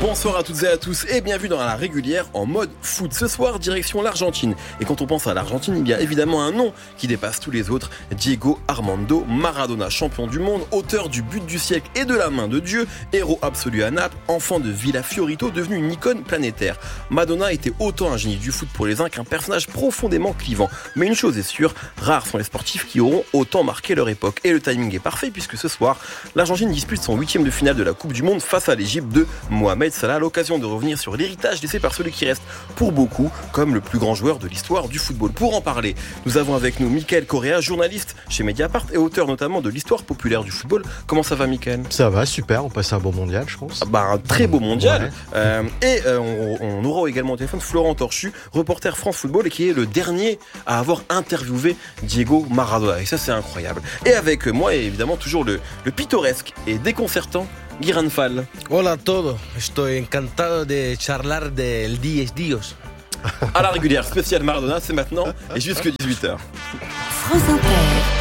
Bonsoir à toutes et à tous et bienvenue dans la régulière en mode foot. Ce soir, direction l'Argentine. Et quand on pense à l'Argentine, il y a évidemment un nom qui dépasse tous les autres. Diego Armando Maradona, champion du monde, auteur du but du siècle et de la main de Dieu, héros absolu à Naples, enfant de Villa Fiorito, devenu une icône planétaire. Madonna était autant un génie du foot pour les uns qu'un personnage profondément clivant. Mais une chose est sûre, rares sont les sportifs qui auront autant marqué leur époque. Et le timing est parfait puisque ce soir, l'Argentine dispute son 8e de finale de la Coupe du Monde face à l'Égypte de Mohamed Salah, l'occasion de revenir sur l'héritage laissé par celui qui reste pour beaucoup comme le plus grand joueur de l'histoire du football. Pour en parler, nous avons avec nous Mickaël Correa, journaliste chez Mediapart et auteur notamment de l'histoire populaire du football. Comment ça va, Mickaël ? Ça va, super, on passe un bon mondial, je pense. Un très beau mondial. Ouais. On aura également au téléphone Florent Torchu, reporter France Football et qui est le dernier à avoir interviewé Diego Maradona. Et ça, c'est incroyable. Et avec moi, évidemment, toujours le pittoresque et déconcertant Guiran Fall. Hola a todos, estoy encantado de charlar del 10 Dios. À la régulière spéciale Maradona, c'est maintenant et jusque 18h. France Inter.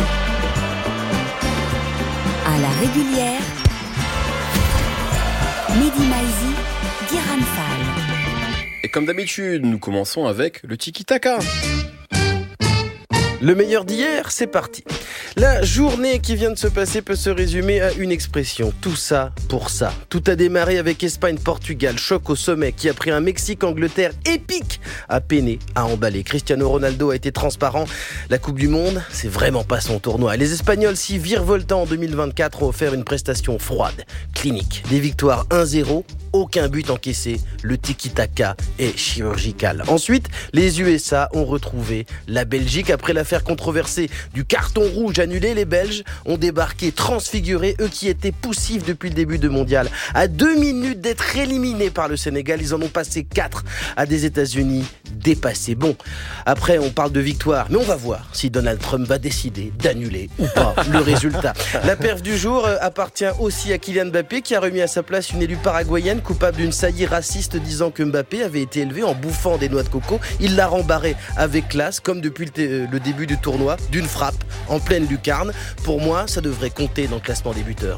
À la régulière, Mehdi Maizi, Guiran Fall. Et comme d'habitude, nous commençons avec le tiki-taka. Le meilleur d'hier, c'est parti. La journée qui vient de se passer peut se résumer à une expression. Tout ça pour ça. Tout a démarré avec Espagne-Portugal. Choc au sommet qui a pris un Mexique-Angleterre épique à peiner, à emballer. Cristiano Ronaldo a été transparent. La Coupe du Monde, c'est vraiment pas son tournoi. Les Espagnols, si virevoltants en 2024, ont offert une prestation froide, clinique. Des victoires 1-0. Aucun but encaissé, le tiki-taka est chirurgical. Ensuite, les USA ont retrouvé la Belgique. Après l'affaire controversée du carton rouge annulé, les Belges ont débarqué transfigurés, eux qui étaient poussifs depuis le début de mondial. À 2 minutes d'être éliminés par le Sénégal, ils en ont passé 4 à des États-Unis dépassés. Bon, après on parle de victoire, mais on va voir si Donald Trump va décider d'annuler ou pas le résultat. La perf du jour appartient aussi à Kylian Mbappé qui a remis à sa place une élue paraguayenne coupable d'une saillie raciste disant que Mbappé avait été élevé en bouffant des noix de coco. Il l'a rembarré avec classe, comme depuis le début du tournoi, d'une frappe en pleine lucarne. Pour moi, ça devrait compter dans le classement des buteurs.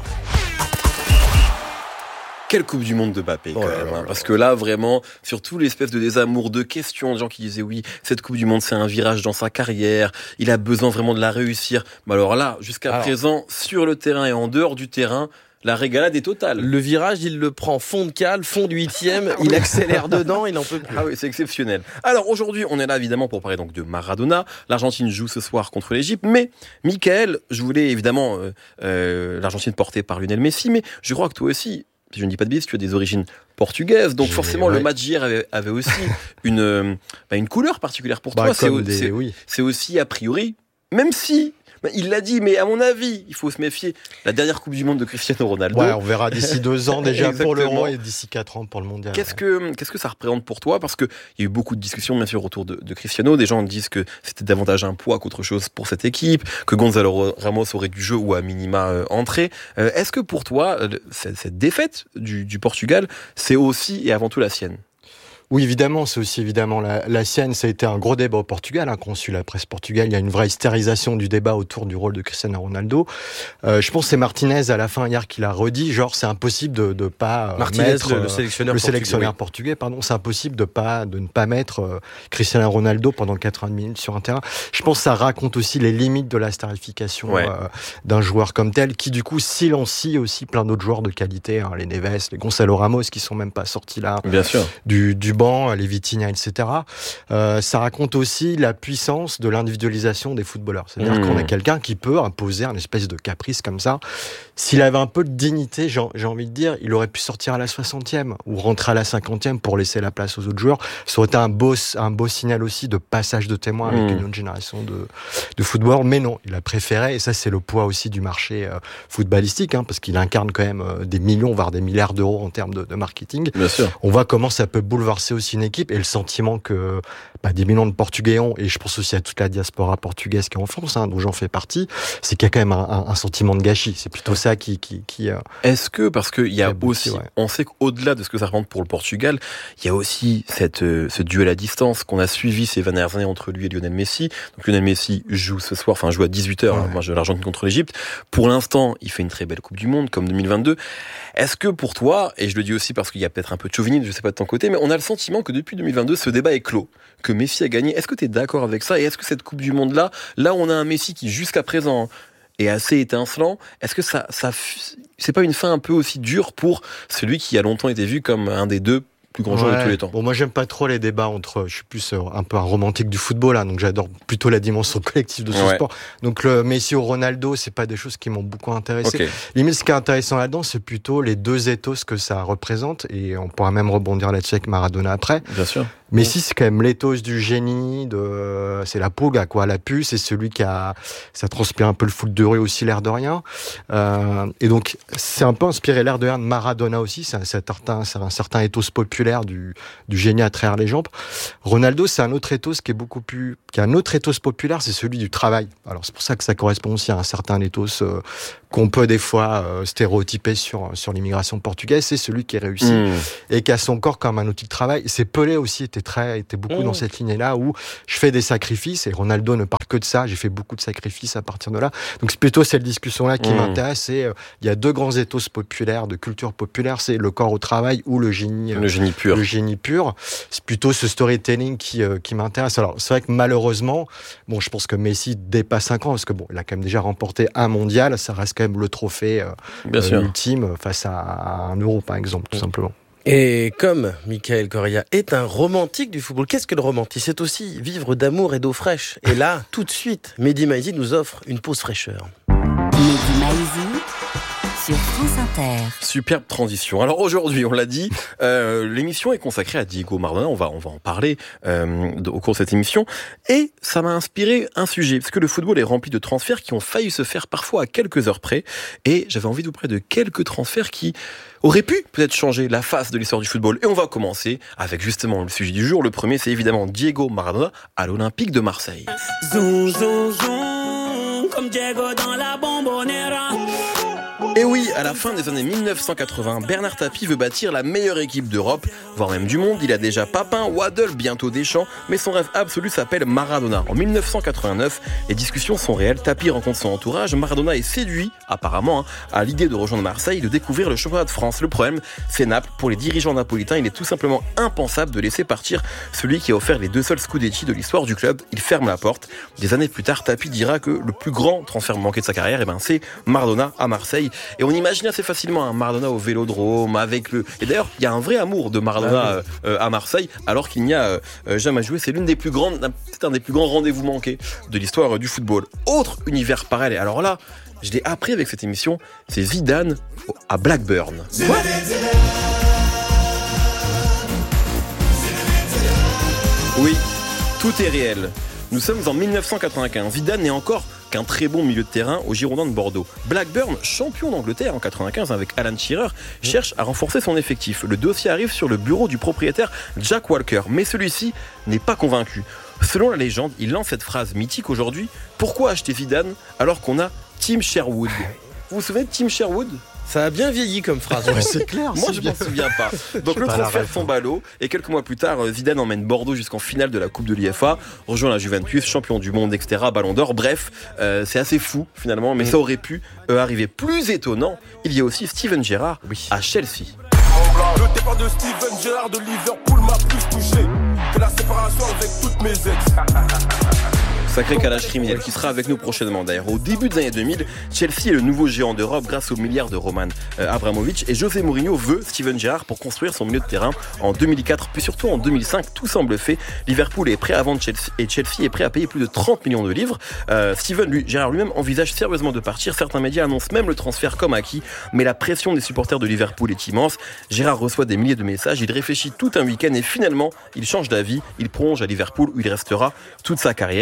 Quelle Coupe du Monde de Mbappé quand même, hein, parce que là vraiment, surtout l'espèce de désamour, de questions, de gens qui disaient oui, cette Coupe du Monde c'est un virage dans sa carrière, il a besoin vraiment de la réussir. Mais alors là, jusqu'à présent, sur le terrain et en dehors du terrain, la régalade est totale. Le virage, il le prend fond de cale, fond du 8e, il accélère dedans, il n'en peut plus. Ah oui, c'est exceptionnel. Alors aujourd'hui, on est là évidemment pour parler donc de Maradona. L'Argentine joue ce soir contre l'Égypte, mais Mickaël, je voulais évidemment l'Argentine portée par Lionel Messi, mais je crois que toi aussi, si je ne dis pas de bêtises, tu as des origines portugaises, donc forcément le match d'hier avait aussi une couleur particulière pour toi. C'est aussi a priori, même si il l'a dit, mais à mon avis, il faut se méfier. La dernière Coupe du Monde de Cristiano Ronaldo. Ouais, on verra d'ici 2 ans déjà pour l'Euro et d'ici 4 ans pour le Mondial. Qu'est-ce que ça représente pour toi ? Parce qu'il y a eu beaucoup de discussions, bien sûr, autour de Cristiano. Des gens disent que c'était davantage un poids qu'autre chose pour cette équipe, que Gonzalo Ramos aurait du jeu ou à minima entrer. Est-ce que pour toi, cette défaite du Portugal, c'est aussi et avant tout la sienne ? Oui, évidemment, c'est aussi évidemment la sienne. Ça a été un gros débat au Portugal, qu'on suit la presse portugaise. Il y a une vraie hystérisation du débat autour du rôle de Cristiano Ronaldo. Je pense que c'est Martinez à la fin hier qui l'a redit. Genre, c'est impossible de pas mettre le sélectionneur portugais. C'est impossible de ne pas mettre Cristiano Ronaldo pendant 80 minutes sur un terrain. Je pense que ça raconte aussi les limites de la starification d'un joueur comme tel, qui du coup silencie aussi plein d'autres joueurs de qualité, les Neves, les Gonzalo Ramos qui sont même pas sortis là. Bien sûr. Du les Vitinha, etc. Ça raconte aussi la puissance de l'individualisation des footballeurs. C'est-à-dire qu'on a quelqu'un qui peut imposer un espèce de caprice comme ça. S'il avait un peu de dignité, j'ai envie de dire, il aurait pu sortir à la 60e ou rentrer à la 50e pour laisser la place aux autres joueurs. Ça aurait été un beau signal aussi de passage de témoin avec une autre génération de footballeurs. Mais non, il a préféré, et ça c'est le poids aussi du marché footballistique, parce qu'il incarne quand même des millions, voire des milliards d'euros en termes de marketing. Bien sûr. On voit comment ça peut bouleverser aussi une équipe et le sentiment que des millions de Portugais ont, et je pense aussi à toute la diaspora portugaise qui est en France, dont j'en fais partie, c'est qu'il y a quand même un sentiment de gâchis. C'est plutôt ça qui Est-ce que, parce qu'il y a aussi, ouais. on sait qu'au-delà de ce que ça représente pour le Portugal, il y a aussi ce duel à distance qu'on a suivi ces 20 dernières années entre lui et Lionel Messi. Donc Lionel Messi joue ce soir, joue à 18h, ouais. Moi j'ai l'Argentine contre l'Égypte. Pour l'instant, il fait une très belle Coupe du Monde, comme 2022. Est-ce que pour toi, et je le dis aussi parce qu'il y a peut-être un peu de chauvinisme, je sais pas de ton côté, mais on a le sentiment que depuis 2022, ce débat est clos, que Messi a gagné. Est-ce que tu es d'accord avec ça? Et est-ce que cette Coupe du Monde-là, là on a un Messi qui jusqu'à présent est assez étincelant, est-ce que ça c'est pas une fin un peu aussi dure pour celui qui a longtemps été vu comme un des deux plus grands joueurs de tous les temps? Bon, moi j'aime pas trop les débats je suis plus un peu un romantique du football donc j'adore plutôt la dimension collective de ce sport. Donc le Messi ou Ronaldo, c'est pas des choses qui m'ont beaucoup intéressé. Okay. Limite, ce qui est intéressant là-dedans, c'est plutôt les deux ethos que ça représente, et on pourra même rebondir là-dessus avec Maradona après. Bien sûr. Messi, c'est quand même l'éthos du génie, c'est la Puga, la puce, c'est celui ça transpire un peu le foot de rue aussi, l'air de rien. Et donc, c'est un peu inspiré l'air de rien de Maradona aussi, c'est un certain ethos populaire du génie à travers les jambes. Ronaldo, c'est un autre ethos qui a un autre ethos populaire, c'est celui du travail. Alors, c'est pour ça que ça correspond aussi à un certain ethos qu'on peut des fois stéréotyper sur l'immigration portugaise, c'est celui qui est réussi et qui a son corps comme un outil de travail. C'est Pelé aussi était beaucoup dans cette lignée-là où je fais des sacrifices, et Ronaldo ne parle que de ça. J'ai fait beaucoup de sacrifices à partir de là. Donc c'est plutôt cette discussion-là qui m'intéresse. Et il y a deux grands ethos populaires, de culture populaire, c'est le corps au travail ou le génie pur. Le génie pur. C'est plutôt ce storytelling qui m'intéresse. Alors c'est vrai que malheureusement, je pense que Messi dépasse 5 ans parce que il a quand même déjà remporté un mondial. Ça reste quand même le trophée ultime face à un Euro par exemple, tout simplement. Et comme Michael Correa est un romantique du football, qu'est-ce que le romantique? C'est aussi vivre d'amour et d'eau fraîche. Et là, tout de suite, Mehdi Maizi nous offre une pause fraîcheur. Mehdi Maizi sur France Inter. Superbe transition. Alors aujourd'hui, on l'a dit, l'émission est consacrée à Diego Maradona. On va en parler au cours de cette émission. Et ça m'a inspiré un sujet, parce que le football est rempli de transferts qui ont failli se faire parfois à quelques heures près. Et j'avais envie de vous parler de quelques transferts qui auraient pu peut-être changer la face de l'histoire du football. Et on va commencer avec justement le sujet du jour. Le premier, c'est évidemment Diego Maradona à l'Olympique de Marseille. Zoom, zoom, zoom, comme Diego dans la Bombonera. Et oui, à la fin des années 1980, Bernard Tapie veut bâtir la meilleure équipe d'Europe, voire même du monde. Il a déjà Papin, Waddle, bientôt Deschamps, mais son rêve absolu s'appelle Maradona. En 1989, les discussions sont réelles. Tapie rencontre son entourage. Maradona est séduit, apparemment, à l'idée de rejoindre Marseille, de découvrir le championnat de France. Le problème, c'est Naples. Pour les dirigeants napolitains, il est tout simplement impensable de laisser partir celui qui a offert les 2 seuls Scudetti de l'histoire du club. Il ferme la porte. Des années plus tard, Tapie dira que le plus grand transfert manqué de sa carrière, c'est Maradona à Marseille. Et on imagine assez facilement un Maradona au Vélodrome avec Et d'ailleurs, il y a un vrai amour de Maradona à Marseille, alors qu'il n'y a jamais joué. C'est c'est un des plus grands rendez-vous manqués de l'histoire du football. Autre univers parallèle. Alors là, je l'ai appris avec cette émission, c'est Zidane à Blackburn. Oui, tout est réel. Nous sommes en 1995. Zidane n'est encore qu'un très bon milieu de terrain aux Girondins de Bordeaux. Blackburn, champion d'Angleterre en 95 avec Alan Shearer, cherche à renforcer son effectif. Le dossier arrive sur le bureau du propriétaire Jack Walker, mais celui-ci n'est pas convaincu. Selon la légende, il lance cette phrase mythique aujourd'hui: pourquoi acheter Zidane alors qu'on a Tim Sherwood? Vous vous souvenez de Tim Sherwood? Ça a bien vieilli comme phrase. C'est clair. Moi, je m'en souviens pas. Donc, le transfert tombe à l'eau. Et quelques mois plus tard, Zidane emmène Bordeaux jusqu'en finale de la Coupe de l'IFA, rejoint la Juventus, champion du monde, etc., Ballon d'Or. Bref, c'est assez fou, finalement, mais ça aurait pu arriver. Plus étonnant, il y a aussi Steven Gerrard à Chelsea. Le départ de Steven Gerrard de Liverpool m'a plus touché que la séparation avec toutes mes ex. Sacré calage criminel qui sera avec nous prochainement d'ailleurs. Au début des années 2000, Chelsea est le nouveau géant d'Europe grâce aux milliards de Roman Abramovich, et José Mourinho veut Steven Gerrard pour construire son milieu de terrain. En 2004 puis surtout en 2005, tout semble fait. Liverpool est prêt à vendre Chelsea et Chelsea est prêt à payer plus de 30 millions de livres. Gerrard lui-même envisage sérieusement de partir. Certains médias annoncent même le transfert comme acquis, mais la pression des supporters de Liverpool est immense. Gerrard reçoit des milliers de messages, il réfléchit tout un week-end et finalement il change d'avis. Il prolonge à Liverpool où il restera toute sa carrière. Et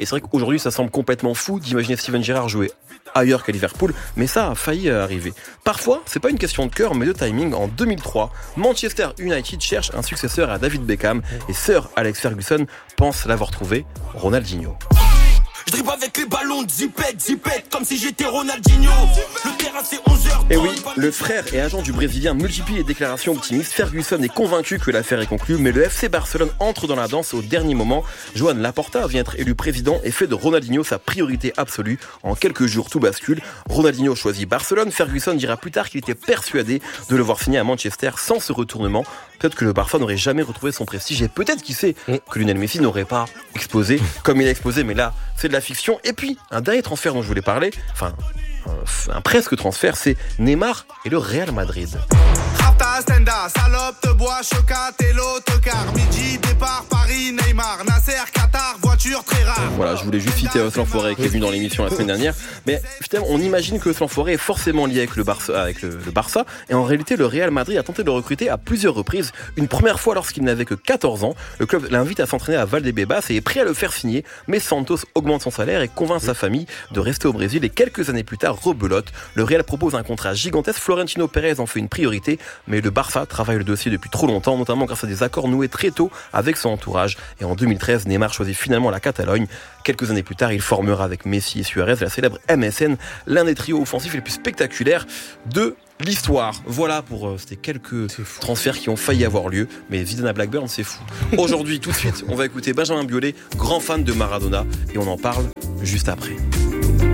Et c'est vrai qu'aujourd'hui, ça semble complètement fou d'imaginer Steven Gerrard jouer ailleurs qu'à Liverpool, mais ça a failli arriver. Parfois, c'est pas une question de cœur, mais de timing. En 2003, Manchester United cherche un successeur à David Beckham et Sir Alex Ferguson pense l'avoir trouvé, Ronaldinho. Je dribble avec les ballons, zipette, comme si j'étais Ronaldinho. Le terrain c'est 11h. Et oui, le frère et agent du Brésilien multiplie les déclarations optimistes. Ferguson est convaincu que l'affaire est conclue, mais le FC Barcelone entre dans la danse au dernier moment. Joan Laporta vient être élu président et fait de Ronaldinho sa priorité absolue. En quelques jours, tout bascule. Ronaldinho choisit Barcelone. Ferguson dira plus tard qu'il était persuadé de le voir signer à Manchester sans ce retournement. Peut-être que le Barça n'aurait jamais retrouvé son prestige et peut-être, qui sait, que Lionel Messi n'aurait pas explosé comme il a explosé, mais là, c'est de la fiction. Et puis, un dernier transfert dont je voulais parler, un presque transfert, c'est Neymar et le Real Madrid. Rapta, Stenda, salope, te bois, chocat et l'autocar. Midi, départ, Paris, Neymar, Nasser, Qatar, voiture très rare. Voilà, je voulais juste citer Oslan Forêt qui est venu dans l'émission la semaine dernière. Mais finalement, on imagine que Oslan Forêt est forcément lié avec le Barça. Et en réalité, le Real Madrid a tenté de le recruter à plusieurs reprises. Une première fois lorsqu'il n'avait que 14 ans. Le club l'invite à s'entraîner à Valdebebas et est prêt à le faire signer. Mais Santos augmente son salaire et convainc sa famille de rester au Brésil. Et quelques années plus tard, rebelote. Le Real propose un contrat gigantesque. Florentino Pérez en fait une priorité. Mais le Barça travaille le dossier depuis trop longtemps, notamment grâce à des accords noués très tôt avec son entourage. Et en 2013, Neymar choisit finalement la Catalogne. Quelques années plus tard, il formera avec Messi et Suarez la célèbre MSN, l'un des trios offensifs les plus spectaculaires de l'histoire. Voilà pour c'était quelques transferts qui ont failli avoir lieu, mais Zidane à Blackburn, c'est fou. Aujourd'hui, tout de suite, on va écouter Benjamin Biolay, grand fan de Maradona, et on en parle juste après.